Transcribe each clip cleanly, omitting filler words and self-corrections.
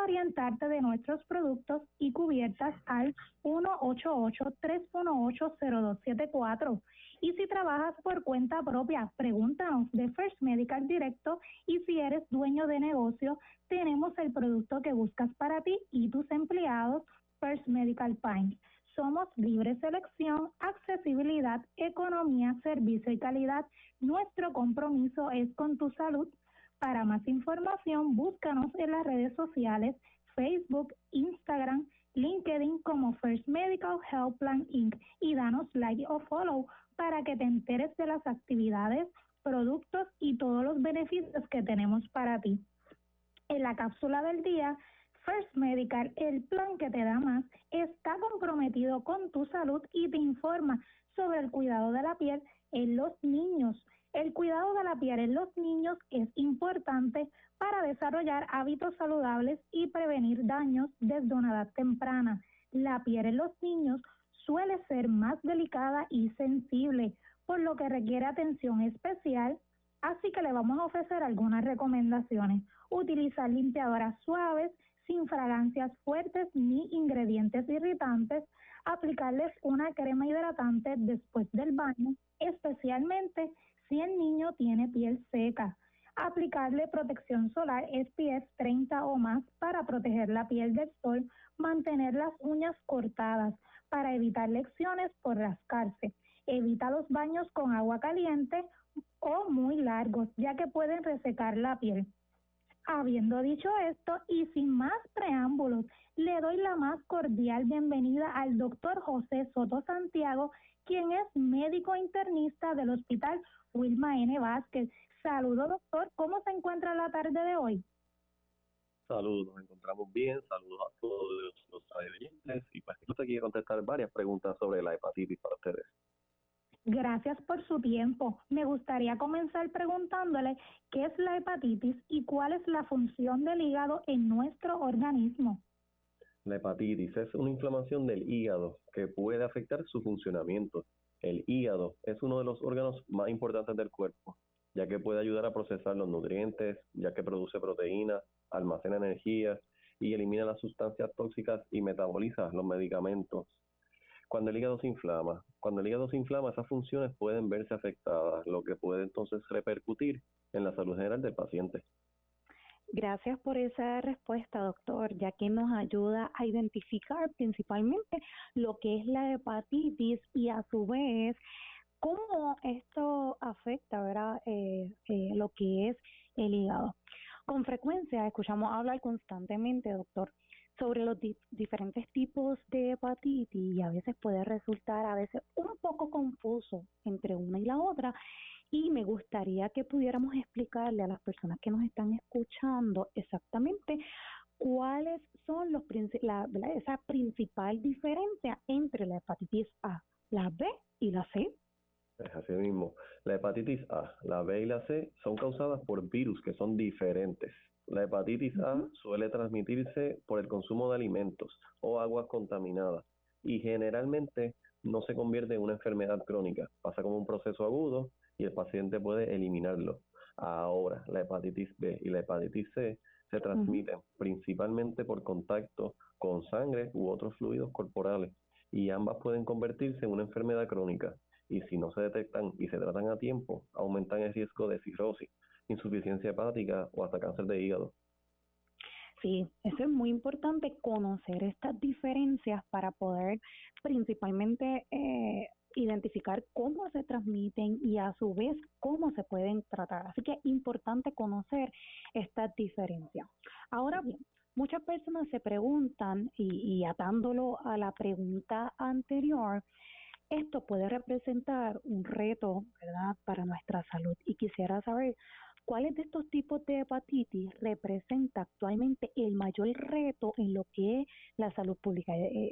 orientarte de nuestros productos y cubiertas al 1-888-318-0274. Y si trabajas por cuenta propia, pregúntanos de First Medical Directo, y si eres dueño de negocio, tenemos el producto que buscas para ti y tus empleados, First Medical Pines. Somos libre selección, accesibilidad, economía, servicio y calidad. Nuestro compromiso es con tu salud. Para más información, búscanos en las redes sociales, Facebook, Instagram, LinkedIn como First Medical Health Plan Inc. y danos like o follow para que te enteres de las actividades, productos y todos los beneficios que tenemos para ti. En la cápsula del día, First Medical, el plan que te da más, está comprometido con tu salud y te informa sobre el cuidado de la piel en los niños. El cuidado de la piel en los niños es importante para desarrollar hábitos saludables y prevenir daños desde una edad temprana. La piel en los niños suele ser más delicada y sensible, por lo que requiere atención especial, así que le vamos a ofrecer algunas recomendaciones. Utilizar limpiadoras suaves, sin fragancias fuertes ni ingredientes irritantes, aplicarles una crema hidratante después del baño, especialmente si el niño tiene piel seca. Aplicarle protección solar SPF 30 o más para proteger la piel del sol, mantener las uñas cortadas para evitar lesiones por rascarse. Evita los baños con agua caliente o muy largos, ya que pueden resecar la piel. Habiendo dicho esto y sin más preámbulos, le doy la más cordial bienvenida al doctor José Soto Santiago, quien es médico internista del Hospital Wilma N. Vázquez. Saludos, doctor. ¿Cómo se encuentra la tarde de hoy? Saludos, nos encontramos bien. Saludos a todos los televidentes. Y pues yo te quiero contestar varias preguntas sobre la hepatitis para ustedes. Gracias por su tiempo. Me gustaría comenzar preguntándole qué es la hepatitis y cuál es la función del hígado en nuestro organismo. La hepatitis es una inflamación del hígado que puede afectar su funcionamiento. El hígado es uno de los órganos más importantes del cuerpo, ya que puede ayudar a procesar los nutrientes, ya que produce proteínas, almacena energía y elimina las sustancias tóxicas y metaboliza los medicamentos. Cuando el hígado se inflama, esas funciones pueden verse afectadas, lo que puede entonces repercutir en la salud general del paciente. Gracias por esa respuesta, doctor, ya que nos ayuda a identificar principalmente lo que es la hepatitis y a su vez cómo esto afecta, ¿verdad? Lo que es el hígado. Con frecuencia escuchamos hablar constantemente, doctor, sobre los diferentes tipos de hepatitis y a veces puede resultar un poco confuso entre una y la otra, y me gustaría que pudiéramos explicarle a las personas que nos están escuchando exactamente cuáles son esa principal diferencia entre la hepatitis A, la B y la C. Es así mismo. La hepatitis A, la B y la C son causadas por virus que son diferentes. La hepatitis A suele transmitirse por el consumo de alimentos o aguas contaminadas y generalmente no se convierte en una enfermedad crónica. Pasa como un proceso agudo y el paciente puede eliminarlo. Ahora, la hepatitis B y la hepatitis C se transmiten principalmente por contacto con sangre u otros fluidos corporales y ambas pueden convertirse en una enfermedad crónica. Y si no se detectan y se tratan a tiempo, aumentan el riesgo de cirrosis, insuficiencia hepática o hasta cáncer de hígado. Sí, eso es muy importante, conocer estas diferencias para poder principalmente identificar cómo se transmiten y a su vez cómo se pueden tratar. Así que es importante conocer estas diferencias. Ahora bien, muchas personas se preguntan, y atándolo a la pregunta anterior, esto puede representar un reto, ¿verdad?, para nuestra salud. Y quisiera saber cuáles de estos tipos de hepatitis representa actualmente el mayor reto en lo que es la salud pública,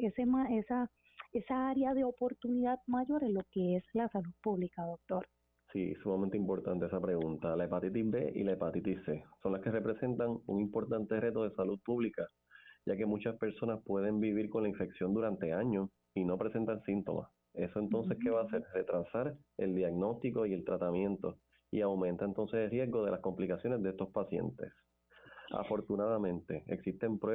esa área de oportunidad mayor en lo que es la salud pública, doctor. Sí, sumamente importante esa pregunta. La hepatitis B y la hepatitis C son las que representan un importante reto de salud pública, ya que muchas personas pueden vivir con la infección durante años y no presentan síntomas. Eso entonces, ¿qué va a hacer? Retrasar el diagnóstico y el tratamiento y aumenta entonces el riesgo de las complicaciones de estos pacientes. Afortunadamente, existen pruebas